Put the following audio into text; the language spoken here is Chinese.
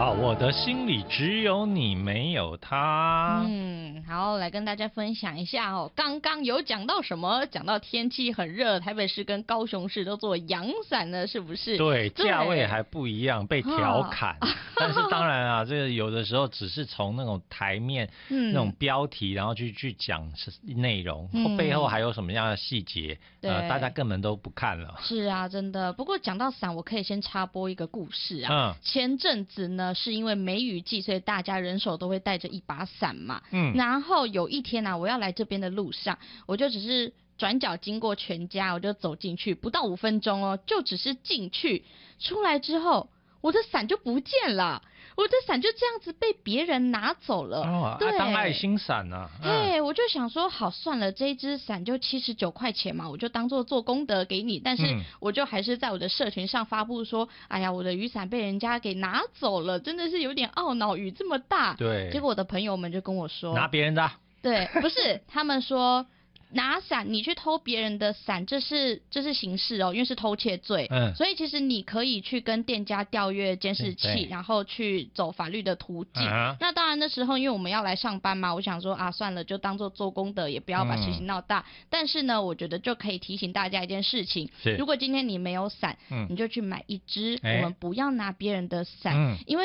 好，我的心里只有你，没有他。 好，来跟大家分享一下哦。刚刚有讲到什么？讲到天气很热，台北市跟高雄市都做阳伞了，是不是？ 对，价位还不一样，被调侃。但是当然啊，这个有的时候只是从那种台面、那种标题，然后去讲内容，背后还有什么样的细节，大家根本都不看了。 是啊，真的。不过讲到伞，我可以先插播一个故事啊。前阵子呢，是因为梅雨季，所以大家人手都会带着一把伞嘛。然后有一天啊，我要来这边的路上，我就只是转角经过全家，我就走进去，不到5分钟哦，就只是进去，出来之后，我的伞就不见了。我的伞就这样子被别人拿走了，对， 当爱心伞啊。 我就想说，好算了，这一支伞就79块钱嘛，我就当做功德给你。但是我就还是在我的社群上发布说，哎呀，我的雨伞被人家给拿走了，真的是有点懊恼，雨这么大。 对， 结果我的朋友们就跟我说， 拿别人的。 对，不是，他们说。拿伞，你去偷别人的伞，这是刑事哦，因为是偷窃罪。所以其实你可以去跟店家调阅监视器，然后去走法律的途径。那当然那时候因为我们要来上班嘛，我想说啊，算了，就当做功德，也不要把事情闹大。但是呢，我觉得就可以提醒大家一件事情：如果今天你没有伞，你就去买一支。我们不要拿别人的伞，因为